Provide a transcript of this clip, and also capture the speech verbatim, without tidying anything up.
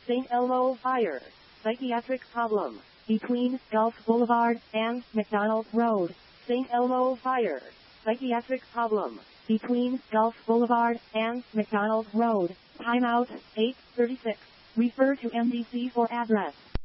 Saint Elmo Fire. Psychiatric problem. Between Gulf Boulevard and McDonald Road. Saint Elmo Fire. Psychiatric problem. Between Gulf Boulevard and McDonald Road. Timeout, eight thirty-six. Refer to M D C for address.